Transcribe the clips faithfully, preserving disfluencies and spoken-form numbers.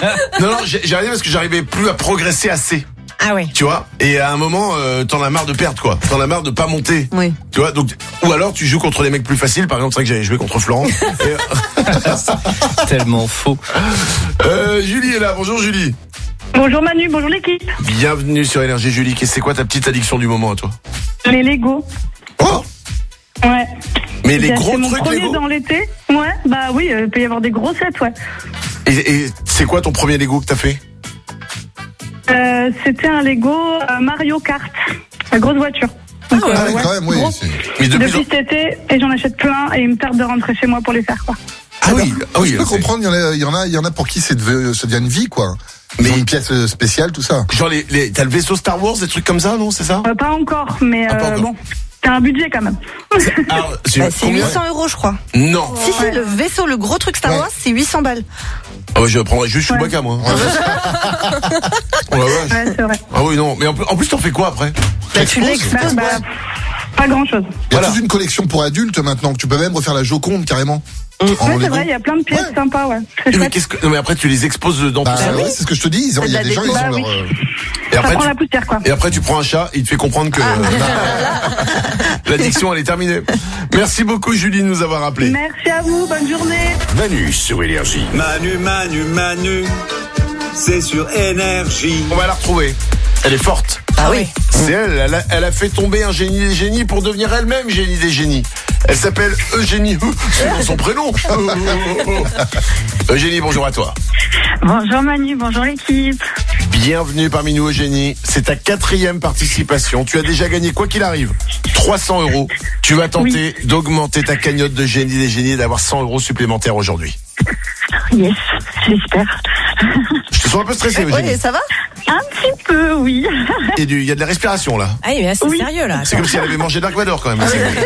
Non, non, j'ai, j'ai arrêté parce que j'arrivais plus à progresser assez. Ah ouais. Tu vois, et à un moment, euh, t'en as marre de perdre, quoi. T'en as marre de pas monter. Oui. Tu vois, donc, ou alors tu joues contre les mecs plus faciles. Par exemple, c'est vrai que j'avais joué contre Florent. Et, Tellement faux. euh, Julie est là. Bonjour Julie. Bonjour Manu, bonjour l'équipe. Bienvenue sur Énergie Julie. Et c'est quoi ta petite addiction du moment à toi? Les Lego. Oh. Ouais. Mais les J'ai gros acheté mon trucs premier Lego. dans l'été. Ouais, bah oui, il peut y avoir des gros sets, ouais. Et, et c'est quoi ton premier Lego que t'as fait? Euh, c'était un Lego euh, Mario Kart, la grosse voiture. Donc, Ah ouais, euh, Ah, ouais. quand même, oui. Gros. c'est- Mais depuis, Depuis cet été, et j'en achète plein, et il me tarde de rentrer chez moi pour les faire, quoi. ah oui, ah oui. je peux c'est- comprendre, il y en a, il y en a, il y en a pour qui c'est de- ça devient une vie, quoi. Ils Mais- ont une pièce euh, spéciale, tout ça. Genre les, les, t'as le vaisseau Star Wars, des trucs comme ça, non? C'est ça? Euh, pas encore, mais Ah, pas euh, encore. bon, c'est un budget quand même. Ah, c'est Bah, c'est combien? huit cents euros, je crois. Non. Si, si, le vaisseau, le gros truc Star Ouais. Wars, c'est huit cents balles. Ah ouais, je prendrais juste Ouais. Chewbacca, moi. Oh la vache. Ouais, c'est vrai. Ah oui, non. Mais en plus, en plus, t'en fais quoi après? Bah, tu Bah, l'exposes, bah, ouais. pas grand chose. Il y a Voilà. toute une collection pour adultes maintenant, que tu peux même refaire la Joconde, carrément. En Ouais, c'est Lego. vrai, il y a plein de pièces Ouais. sympas, ouais. C'est Mais chouette. qu'est-ce que, non, mais après, tu les exposes dans Bah, tout ça. ouais, c'est ce que je te dis. Ils ont- Il y a C'est de des la gens, ils déco. ont Bah leur. oui. euh, Et Ça après, prend tu, la poussière, quoi. et après, tu prends un chat, il te fait comprendre que l'addiction, elle est terminée. Merci beaucoup, Julie, de nous avoir appelé. Merci à vous, bonne journée. Manu sur Énergie. Manu, Manu, Manu, c'est sur Énergie. On va la retrouver. Elle est forte. Ah oui. C'est elle, elle a, elle a fait tomber un génie des génies pour devenir elle-même génie des génies. Elle s'appelle Eugénie. C'est dans son prénom. Eugénie, bonjour à toi. Bonjour Manu, bonjour l'équipe. Bienvenue parmi nous, Eugénie. C'est ta quatrième participation. Tu as déjà gagné, quoi qu'il arrive, trois cents euros. Tu vas tenter d'augmenter ta cagnotte de génie des génies et d'avoir cent euros supplémentaires aujourd'hui. Yes, j'espère. Je te sens un peu stressé, Eugénie. Ouais, ça va? Un petit peu, oui. Il y a du- il y a de la respiration là. Ah oui, mais là, c'est Oui. sérieux, là. C'est comme si elle avait mangé Dark Vador quand même.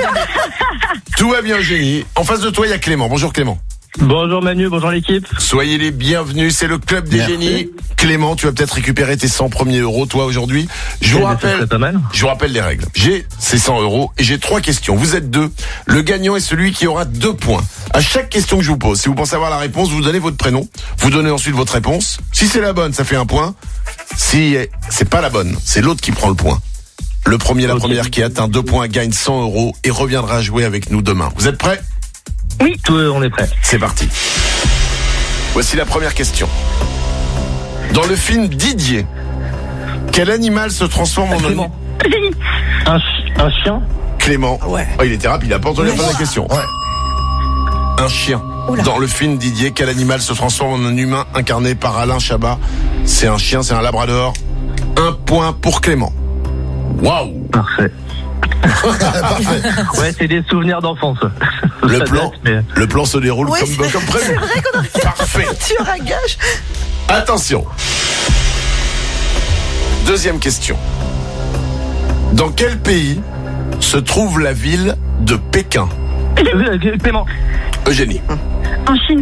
Tout va bien, Eugénie. En face de toi, il y a Clément. Bonjour Clément. Bonjour Manu, bonjour l'équipe. Soyez les bienvenus, c'est le club des Merci. génies. Clément, tu vas peut-être récupérer tes cent premiers euros, toi, aujourd'hui. Je vous Eh ben, ça rappelle, serait pas mal. je vous rappelle les règles. J'ai ces cent euros et j'ai trois questions. Vous êtes deux. Le gagnant est celui qui aura deux points. À chaque question que je vous pose, si vous pensez avoir la réponse, vous donnez votre prénom. Vous donnez ensuite votre réponse. Si c'est la bonne, ça fait un point. Si c'est pas la bonne, c'est l'autre qui prend le point. Le premier, la Ok. première qui atteint deux points gagne cent euros et reviendra jouer avec nous demain. Vous êtes prêts? Tout, euh, on est prêt. C'est parti. Voici la première question. Dans le film Didier, quel animal se transforme en Clément. Génie. Un, chi- un chien. Clément. Ouais. Oh, il était rapide, il a pas entendu la fin de la question. Ouais. Un chien. Oula. Dans le film Didier, quel animal se transforme en un humain incarné par Alain Chabat? C'est un chien, c'est un labrador. Un point pour Clément. Waouh. Parfait. Parfait. Ouais, c'est des souvenirs d'enfance. Le Ça plan, date, mais- le plan se déroule Ouais, comme, c'est- comme prévu. C'est vrai qu'on aurait Parfait. sur un gage. Attention. Deuxième question. Dans quel pays se trouve la ville de Pékin? Euh, Clément. Eugénie. En Chine.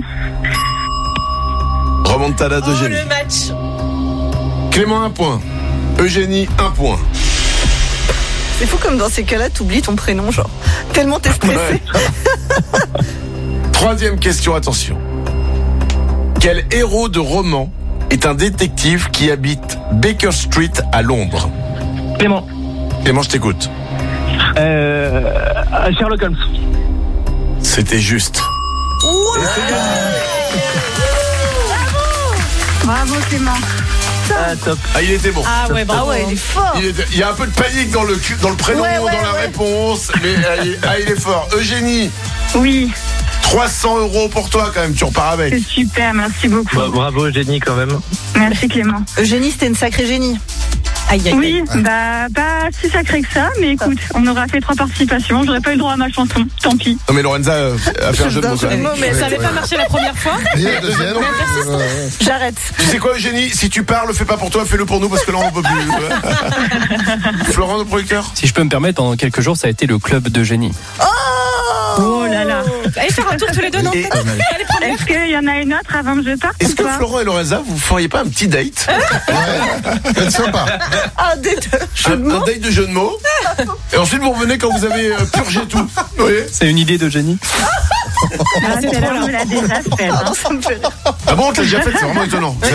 Remontada d'Eugénie. Oh, match. Clément, un point. Eugénie, un point. C'est fou comme dans ces cas-là, t'oublies ton prénom, genre. Tellement t'es stressé. Ouais. Troisième question, attention. Quel héros de roman est un détective qui habite Baker Street à Londres? Clément. Clément, je t'écoute. Euh, Sherlock Holmes. C'était juste. Bravo Clément. Ah, top. Ah, il était bon. Ah ouais, bah ouais, il est fort. Il, était- il y a un peu de panique dans le, cu- dans le prénom, Ouais, ouais, dans la ouais. réponse, mais ah, il, ah, il est fort. Eugénie, Oui, trois cents euros pour toi quand même, tu repars avec. c'est super, merci beaucoup. Bah, bravo Eugénie quand même. Merci Clément. Eugénie, c'était une sacrée génie. Aïe, aïe, Oui, aïe. bah pas si sacré que ça, mais écoute, on aura fait trois participations, j'aurais pas eu le droit à ma chanson, tant pis. Non mais Lorenza euh, a fait un jeu de mots quand même. mais ça avait Ouais. pas marché la première fois. Et la deuxième, euh, J'arrête. Tu sais quoi Eugénie, si tu pars, le fais pas pour toi, fais-le pour nous parce que là on peut plus. Florent, le producteur. Si je peux me permettre, pendant quelques jours, ça a été le club de génie. Oh là là. Allez faire un tour tous les deux, non? Et- Est-ce qu'il y en a une autre avant que je parte Est-ce ou que pas Florent et Lorenza, vous feriez pas un petit date? c'est sympa. Ah, des deux. Un, un date de jeu de mots. Et ensuite vous revenez quand vous avez euh, purgé tout. Vous voyez? C'est une idée de génie. Ah, c'est là, on me l'a déjà fait. Ah non, ça me fait rire. Ah bon, on te l'a déjà fait, c'est vraiment étonnant.